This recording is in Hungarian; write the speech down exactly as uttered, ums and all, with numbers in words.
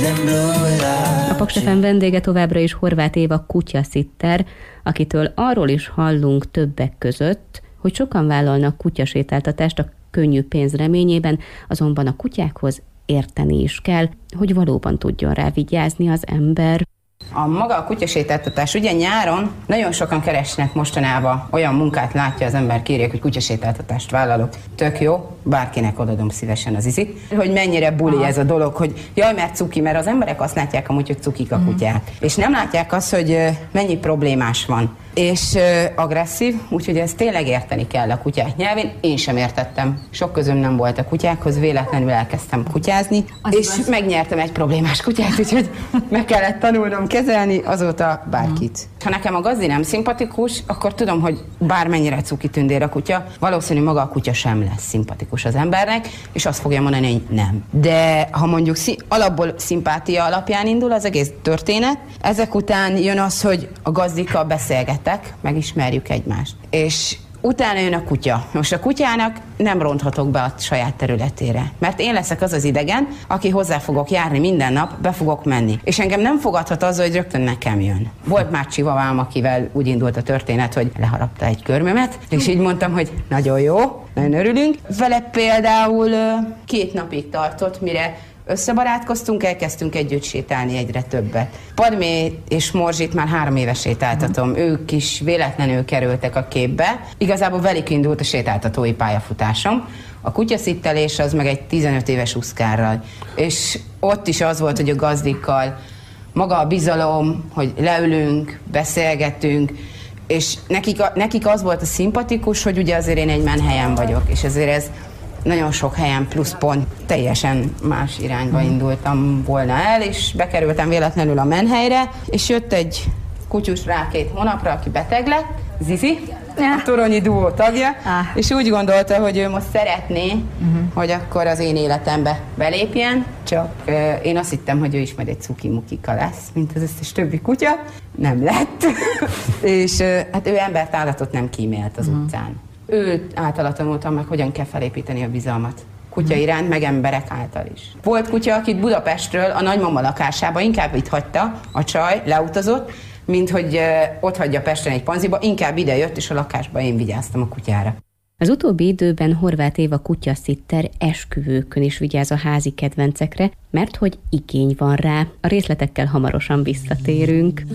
A Paks ef em vendége továbbra is Horváth Éva kutyaszitter, akitől arról is hallunk többek között, hogy sokan vállalnak kutyasétáltatást a könnyű pénz reményében, azonban a kutyákhoz érteni is kell, hogy valóban tudjon rá vigyázni az ember. A maga a kutyasétáltatás, ugye nyáron nagyon sokan keresnek mostanában, olyan munkát látja az ember, kérjék, hogy kutyasétáltatást vállalok. Tök jó, bárkinek odadom szívesen az izit. Hogy mennyire buli Aha. ez a dolog, hogy jaj, mert cuki, mert az emberek azt látják amúgy, hogy cukik a uh-huh. kutyák. És nem látják azt, hogy mennyi problémás van. És uh, agresszív, úgyhogy ezt tényleg érteni kell a kutyák nyelvén. Én sem értettem. Sok közöm nem volt a kutyákhoz, véletlenül elkezdtem kutyázni, az és az... megnyertem egy problémás kutyát, úgyhogy meg kellett tanulnom kezelni, azóta bárkit. Uh-huh. Ha nekem a gazdi nem szimpatikus, akkor tudom, hogy bármennyire cuki tündér a kutya, valószínű maga a kutya sem lesz szimpatikus az embernek, és azt fogja mondani, hogy nem. De ha mondjuk szí- alapból szimpátia alapján indul az egész történet, ezek után jön az, hogy a gazdikkal beszélgetek, megismerjük egymást. És utána jön a kutya. Most a kutyának nem ronthatok be a saját területére, mert én leszek az az idegen, aki hozzá fogok járni minden nap, be fogok menni. És engem nem fogadhat azzal, hogy rögtön nekem jön. Volt már csivavám, akivel úgy indult a történet, hogy leharapta egy körmömet, és így mondtam, hogy nagyon jó, nagyon örülünk. Vele például két napig tartott, mire összebarátkoztunk, elkezdtünk együtt sétálni egyre többet. Padmé és Morzsit már három éve sétáltatom, uh-huh. ők is véletlenül kerültek a képbe. Igazából velük indult a sétáltatói pályafutásom. A kutyaszittelés az meg egy tizenöt éves uszkárral. És ott is az volt, hogy a gazdikkal maga a bizalom, hogy leülünk, beszélgetünk, és nekik, a, nekik az volt a szimpatikus, hogy ugye azért én egy menhelyen vagyok, és ezért ez nagyon sok helyen plusz pont, teljesen más irányba indultam volna el, és bekerültem véletlenül a menhelyre, és jött egy kutyus rá két hónapra, aki beteg lett, Zizi, a Toronyi duó tagja, ah. és úgy gondolta, hogy ő most szeretné, uh-huh. hogy akkor az én életembe belépjen, csak uh, én azt hittem, hogy ő is majd egy cuki-mukika lesz, mint az összes többi kutya, nem lett, és uh, hát ő embert, állatot nem kímélt az uh-huh. utcán. Ő általa tanultam meg, hogyan kell felépíteni a bizalmat. Kutya iránt, meg emberek által is. Volt kutya, akit Budapestről a nagymama lakásába inkább itt hagyta, a csaj leutazott, mint hogy uh, ott hagyja Pesten egy panziba, inkább ide jött, és a lakásba én vigyáztam a kutyára. Az utóbbi időben Horváth Éva kutyaszitter esküvőkön is vigyáz a házi kedvencekre, mert hogy igény van rá. A részletekkel hamarosan visszatérünk.